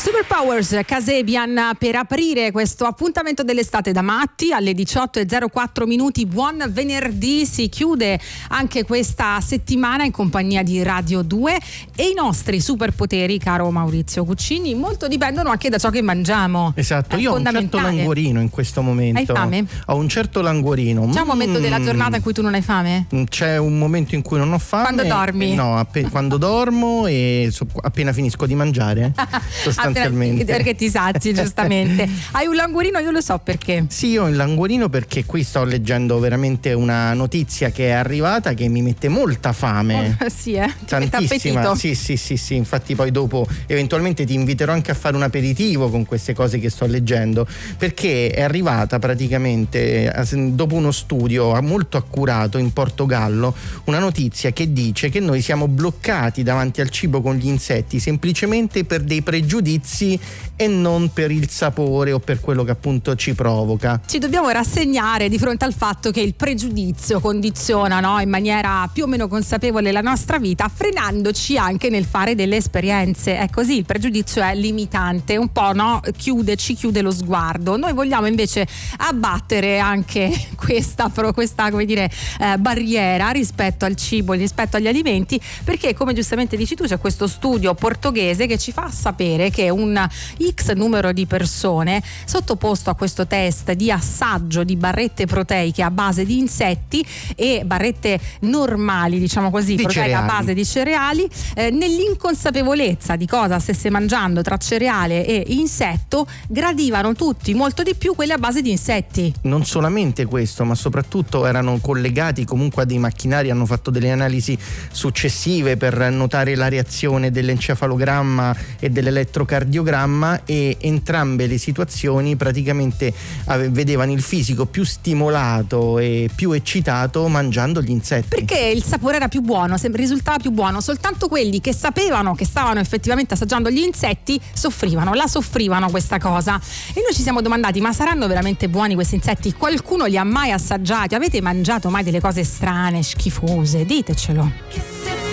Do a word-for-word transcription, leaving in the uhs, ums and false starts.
Superpowers, Kasabian, per aprire questo appuntamento dell'estate da matti alle diciotto e zero quattro minuti. Buon venerdì, si chiude anche questa settimana in compagnia di Radio due e i nostri superpoteri, caro Maurizio Cuccini, molto dipendono anche da ciò che mangiamo. Esatto, io ho un certo languorino in questo momento. Hai fame? Ho un certo languorino. C'è un momento mm. della giornata in cui tu non hai fame? C'è un momento in cui non ho fame. Quando dormi? No, app- quando dormo e so- appena finisco di mangiare. Sostanzialmente perché ti sazi, giustamente. Hai un languorino? Io lo so perché. Sì, io ho il languorino perché qui sto leggendo veramente una notizia che è arrivata che mi mette molta fame. Oh, sì, eh? Ti tantissima. Sì, sì, sì, sì. Infatti poi dopo eventualmente ti inviterò anche a fare un aperitivo con queste cose che sto leggendo, perché è arrivata praticamente dopo uno studio molto accurato in Portogallo una notizia che dice che noi siamo bloccati davanti al cibo con gli insetti semplicemente per dei pregiudizi e non per il sapore o per quello che appunto ci provoca. Ci dobbiamo rassegnare di fronte al fatto che il pregiudizio condiziona, no, in maniera più o meno consapevole la nostra vita, frenandoci anche nel fare delle esperienze. È così, il pregiudizio è limitante, un po', no, chiude, ci chiude lo sguardo. Noi vogliamo invece abbattere anche questa, questa come dire, eh, barriera rispetto al cibo, rispetto agli alimenti, perché come giustamente dici tu c'è questo studio portoghese che ci fa sapere che un X numero di persone sottoposto a questo test di assaggio di barrette proteiche a base di insetti e barrette normali, diciamo così, di proteiche cereali. a base di cereali, eh, nell'inconsapevolezza di cosa stesse mangiando tra cereale e insetto, gradivano tutti molto di più quelle a base di insetti. Non solamente questo, ma soprattutto erano collegati comunque a dei macchinari, hanno fatto delle analisi successive per notare la reazione dell'encefalogramma e dell'elettrocardiogramma, e entrambe le situazioni praticamente ave- vedevano il fisico più stimolato e più eccitato mangiando gli insetti. Perché il sapore era più buono, risultava più buono. Soltanto quelli che sapevano che stavano effettivamente assaggiando gli insetti soffrivano, la soffrivano questa cosa. E noi ci siamo domandati: ma saranno veramente buoni questi insetti? Qualcuno li ha mai assaggiati? Avete mangiato mai delle cose strane, schifose? Ditecelo.